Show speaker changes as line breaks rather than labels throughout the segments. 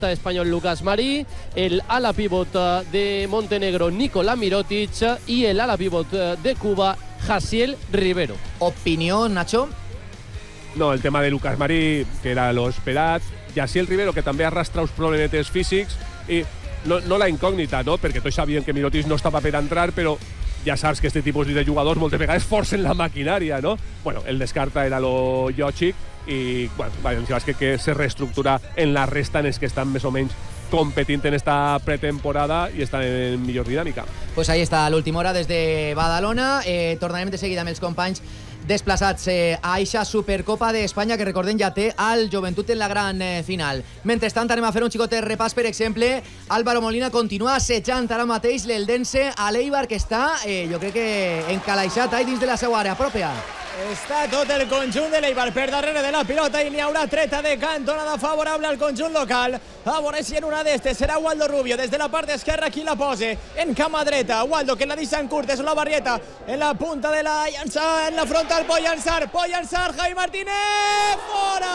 español Lucas Marí, el ala pívot de Montenegro Nikola Mirotic y el ala pívot de Cuba Jaciel Rivero.
¿Opinión, Nacho?
No, el tema de Lucas Marí, que era lo esperat, Jaciel Rivero, que també arrastra uns problemetes físics, i no la incògnita, no? Perquè tots sabien que Mirotic no estava per entrar, però ja saps que aquest tipus de jugadors moltes vegades forcen la maquinària, no? Bueno, el descarta era lo lògic i, bueno, que se reestructura en la resta en els que estan més o menys competint en esta pretemporada i estan en millor dinàmica.
Pues ahí està l'última hora des de Badalona. Tornarem de seguida amb els companys desplaçats a eixa Supercopa d'Espanya, que recordem ja té al Joventut en la gran final. Mentrestant anem a fer un xicot de repàs. Per exemple, Álvaro Molina continua assetjant ara mateix l'Eldense a l'Eibar, que està, jo crec que encalaixat dins de la seva àrea pròpia.
Està tot el conjunt de l'Eibar per darrere de la pilota i n'hi haurà treta de cantonada favorable al conjunt local. A veure si en una d'estes serà Waldo Rubio des de la part esquerra qui la pose en cama dreta. Waldo que la deixa en curt, és la barrieta en la punta de la llança, en la frontal Poyansar, Javi Martínez, fora!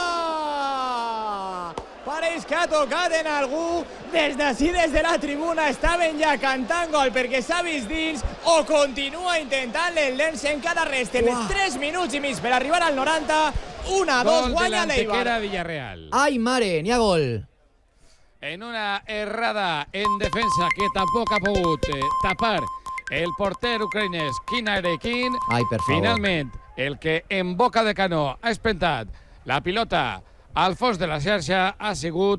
Pareix que ha tocat en algú. Des d'ací, des de la tribuna, estaven ja cantant gol perquè s'ha vist dins, o continua intentant l'Eldense. Encara resten 3 minuts i mig per arribar al 90. 1-2, guanya l'Eibar.
Villarreal.
Ai, mare, n'hi ha gol.
En una errada en defensa que tampoc ha pogut tapar el porter ucraïnès Kinarekin.
Ai, per favor.
Finalment, el que en boca de canó ha espentat la pilota al fons de la xarxa ha sigut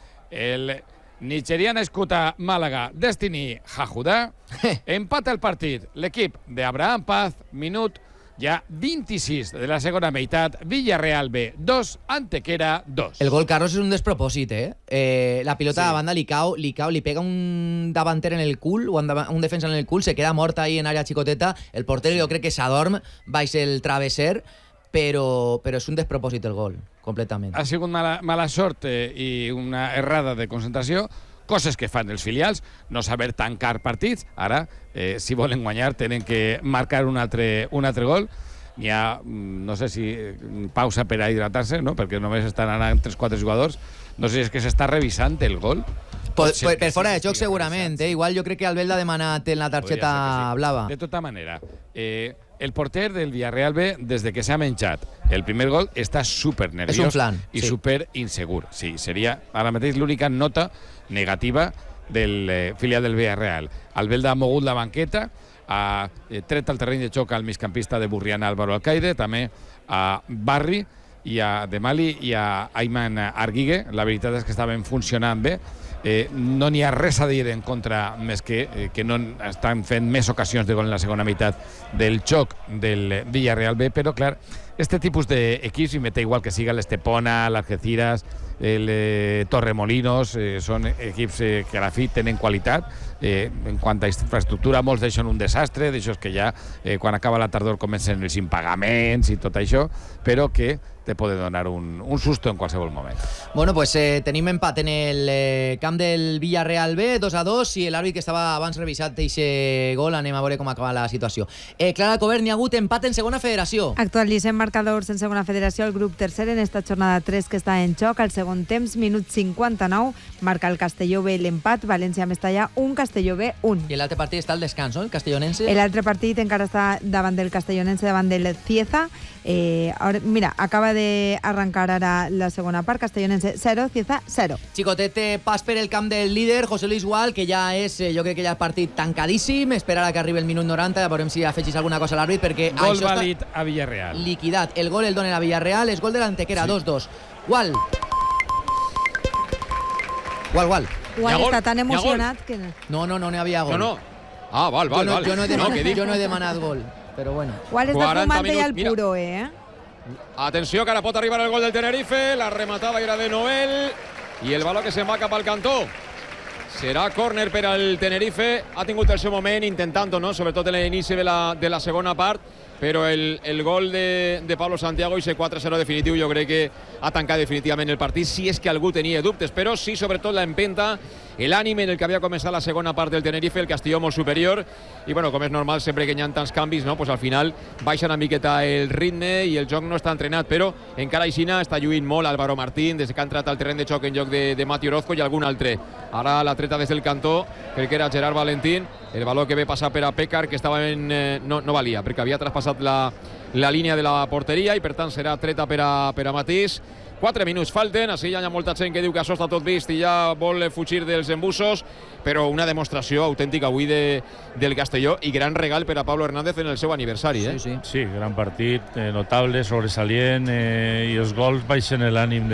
el nigerià nascut a Màlaga, Destiny Jajuda. Empata el partit l'equip d'Abraham Paz, minut ja 26 de la segona meitat. Villarreal B 2, Antequera 2.
El gol, Carlos, és un despropòsit, la pilota a banda li cau, li pega un davanter en el cul, o un defensa en el cul, se queda mort ahí en àrea xicoteta. El porter jo crec que s'adorm baix el travesser, però és un despropòsit el gol, completament.
Ha sigut mala sort i una errada de concentració, coses que fan els filials, no saber tancar partits. Ara, si volen guanyar, tenen que marcar un altre gol. N'hi ha, no sé si pausa per a hidratar-se, no? Perquè només estan anant 3-4 jugadors. No sé si és que s'està revisant el gol.
Per fora de joc, segurament. Igual jo crec que Albelda ha demanat en la targeta blava.
De tota manera, el porter del Villarreal B, des de que s'ha menjat el primer gol, està super nerviós.
És un flan,
i super insegur. Sí, seria ara mateix l'única nota negativa del filial del Villarreal. Albelda ha mogut la banqueta, ha tret al terreny de xoc al migcampista de Burriana Álvaro Alcaide, també a Barri i a Demali i a Ayman Arguigue. La veritat és que estaven funcionant bé. No n'hi ha res a dir en contra, més que no estan fent més ocasions de gol en la segona meitat del xoc del Villarreal B, però clar, este tipus d'equips, i me té igual que siga l'Estepona, l'Algeciras, el Torremolinos, són equips que a la fi tenen qualitat. En quant a infraestructura, molts d'això són un desastre, d'això que ja quan acaba la tardor comencen els impagaments i tot això, però que te pot donar un susto en qualsevol moment.
Bueno, pues tenim empat en el camp del Villarreal B, 2-2, i l'àrbit que estava abans revisat d'aquest gol, anem a veure com acaba la situació. Clara Cobert, n'hi ha hagut empat en segona federació.
Actualitzem marcadors en segona federació. El grup tercer en esta jornada 3 que està en xoc. Al segon temps, minut 59, marca el Castelló B l'empat, València-Mestalla 1, Castelló B 1.
I l'altre partit està al descans, no? El castellonense.
L'altre partit encara està davant del castellonense, davant del Cieza. Mira, acaba d'arrencar ara la segona part, Castellonense 0, Cieza 0.
Xicotet, pas per el camp del líder, José Luis Gual, que ja és, jo crec que ja el partit tancadíssim, esperar a que arribi el minut 90, veurem si afegis alguna cosa a l'àrbit, perquè
gol vàlid a Villarreal.
Liquidat. El gol el donen a Villarreal, és gol de l'Antequera, 2-2. Gual. Gual
està tan emocionat que...
No n'hi havia gol.
No. Ah, val.
Jo no he demanat gol, però bueno.
Gual està fumant ja el puro,
Atenció, que ara pot arribar el gol del Tenerife. La rematada era de Noel i el baló que se'n va cap al cantó. Serà córner per al Tenerife. Ha tingut el seu moment intentant-ho, no? Sobretot en l'inici de la segona part, però el gol de Pablo Santiago i ese 4-0 definitiu jo crec que ha tancat definitivament el partit, si és que algú tenia dubtes, però sí, sobretot la empenta l'ànim en el que havia començat la segona part del Tenerife, el Castelló molt superior, i bueno, com és normal, sempre que hi ha tants canvis, no, pues al final baixa una miqueta el ritme i el joc no està entrenat, però encara aixina està lluint molt Álvaro Martín des que ha entrat al terreny de xoc en lloc de Mati Orozco i algun altre. Ara la treta des del cantó, crec que era Gerard Valentín, el valor que ve passar per a Pécar, que estava no valia, perquè havia traspassat la línia de la porteria i per tant serà treta per a Matís. 4 minuts falten, així hi ha molta gent que diu que això està tot vist i ja vol fugir dels embussos, però una demostració autèntica avui del Castelló i gran regal per a Pablo Hernández en el seu aniversari.
Sí, gran partit, notable, sobresalient, i els gols baixen l'ànim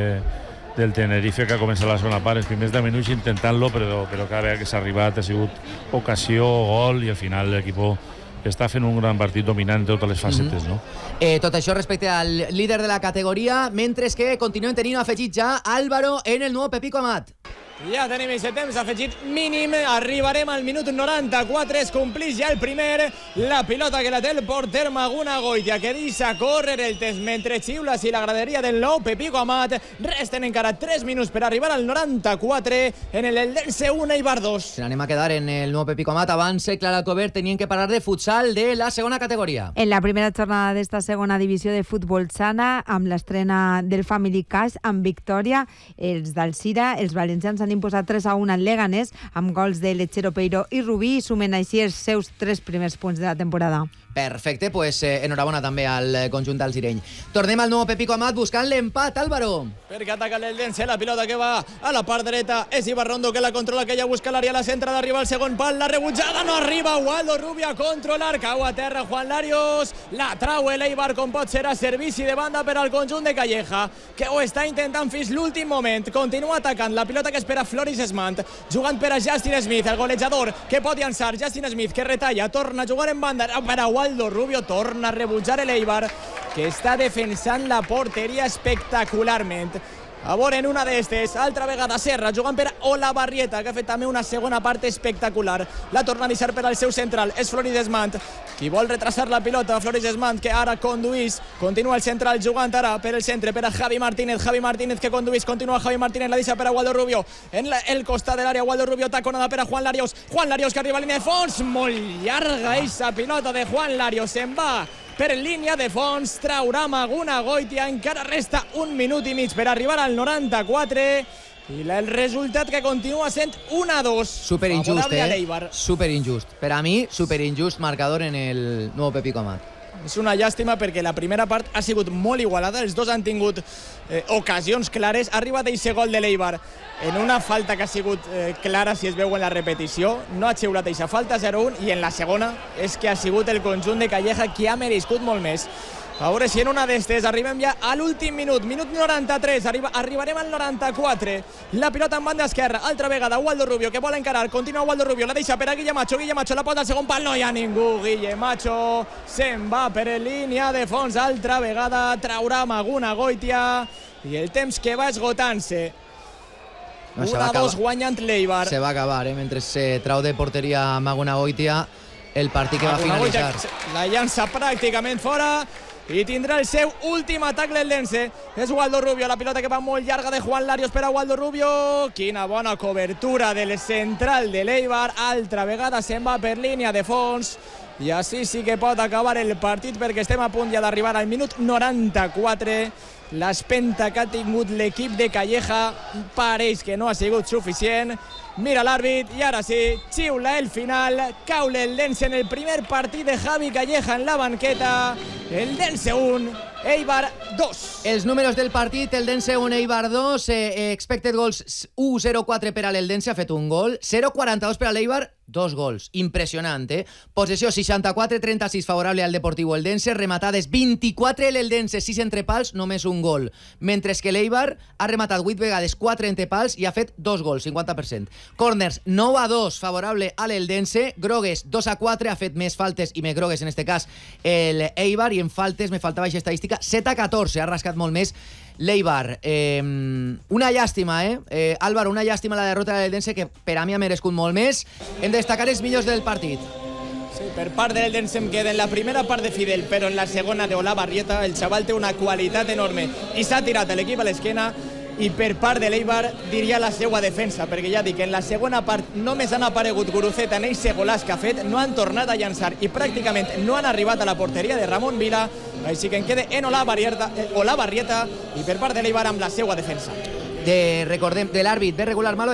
del Tenerife, que ha començat la segona part, els primers 10 minuts intentant-lo, però cada vegada que s'ha arribat ha sigut ocasió, gol, i al final l'equip està fent un gran partit dominant en totes les facetes, no?
Tot això respecte al líder de la categoria, mentre que continuen tenint afegit ja Álvaro en el nou Pepico Amat.
Ja tenim aquest temps afegit mínim, arribarem al minut 94, es complix ja el primer, la pilota que la té el porter Maguna Goitia, que deixa córrer el temps mentre xiula si la graderia del nou Pepico Amat. Resten encara 3 minuts per arribar al 94 en el Eldense 1 Eibar 2.
Se n'anem a quedar en el nou Pepico Amat. Abans, Clara Alcover, tenien que parar de futsal de la segona categoria.
En la primera jornada d'esta segona divisió de futbol sana, amb l'estrena del Family Cash amb victòria, els d'Alcira, els valencians han imposat 3-1 al Leganés amb gols de Lechero, Peiro i Rubí i sumen així els seus 3 primers punts de la temporada.
Perfecte, pues enhorabona també al conjunt d'Alzireny. Tornem al nou Pepico Amat buscant l'empat, Álvaro.
Perquè ataca l'Eldense, la pilota que va a la part dreta, és Ibarrondo que la controla, que ja busca l'àrea, la centra d'arribar al segon pal, la rebutjada no arriba, Waldo Rubio a controlar, cau a terra Juan Larios, la trau l'Eibar com pot ser a servici de banda per al conjunt de Calleja, que ho està intentant fins l'últim moment, continua atacant, la pilota que espera Floris Esmant, jugant per a Justin Smith, el golejador que pot llançar, Justin Smith que retalla, torna a jugar en banda per a Waldo Rubio, torna a rebutjar l'Eibar, que està defensant la porteria espectacularment. A veure, en una d'estes, altra vegada Serra, jugant per Olavarrieta, que ha fet també una segona part espectacular. La torna a deixar per al seu central, és Floris Esmant, qui vol retrasar la pilota, Floris Esmant, que ara conduís, continua el central jugant ara per el centre, per a Javi Martínez que conduís, continua Javi Martínez, la deixa per a Waldo Rubio, en el costat de l'àrea, Waldo Rubio, taconada per a Juan Larios que arriba a línia de fons, molt llarga eixa pilota de Juan Larios, se'n va per línia de fons, traurà Maguna Goitia, encara resta 1 minut i mig per arribar al 94 i el resultat que continua sent 1-2.
Superinjust, superinjust. Per a mi, superinjust marcador en el nou Pepico Amat.
És una llàstima perquè la primera part ha sigut molt igualada, els dos han tingut ocasions clares, ha arribat eixe gol de l'Eibar en una falta que ha sigut clara si es veu en la repetició, no ha xiulat eixa falta 0-1 i en la segona és que ha sigut el conjunt de Calleja qui ha merescut molt més. A veure si en una d'estes arribem ja a l'últim minut 93, arribarem al 94, la pilota en banda esquerra, altra vegada Waldo Rubio que vol encarar, continua Waldo Rubio, la deixa per a Guille Macho la posa al segon pal, no hi ha ningú, Guille Macho se'n va per línia de fons, altra vegada traurà Maguna Goitia i el temps que va esgotant-se. 1-2 guanyant l'Eibar.
Se va acabar, mentre se trau de porteria Maguna Goitia, el partit que va finalitzar.
La llança pràcticament fora i tindrà el seu últim atac l'Eldense. És Waldo Rubio, la pilota que va molt llarga de Juan Larios per a Waldo Rubio. Quina bona cobertura del central de l'Eibar. Altra vegada se'n va per línia de fons. I així sí que pot acabar el partit perquè estem a punt ja d'arribar al minut 94. L'espenta que ha tingut l'equip de Calleja pareix que no ha sigut suficient. Mira l'àrbit i ara sí, xiula el final, cau l'Eldense en el primer partit de Javi Calleja en la banqueta. Eldense 1, Eibar 2.
Els números del partit, Eldense 1, Eibar 2, expected goals 1-0-4 per a l'Eldense, ha fet un gol, 0-42 per a l'Eibar, 2 gols. Impressionant, Possessió 64-36 favorable al Deportivo Eldense, rematades 24 l'Eldense, 6 entre pals, només un gol. Mentre que l'Eibar ha rematat 8 vegades, 4 entre pals i ha fet 2 gols, 50%. Corners 9-2 favorable a l'Eldense, Grogues 2-4, ha fet més faltes i més Grogues en este cas el Eibar, i en faltes, me faltava aquesta estadística, 7-14, ha rascat molt més l'Eibar. Una llàstima, Álvaro, una llàstima la derrota de l'Eldense, que per a mi ha merescut molt més. Hem de destacar els millors del partit.
Sí, per part de l'Eldense em queda en la primera part de Fidel, però en la segona de Olavarrieta, el xaval té una qualitat enorme i s'ha tirat a l'equip a l'esquena. i per part de l'Eibar diria la seva defensa, perquè ja dic, en la segona part només han aparegut Guruceta en eixe golàs que ha fet, no han tornat a llançar i pràcticament no han arribat a la porteria de Ramon Vila, així que en queda en Olavarrieta i per part de l'Eibar amb la seva defensa.
Recordem, de l'àrbit de regular malo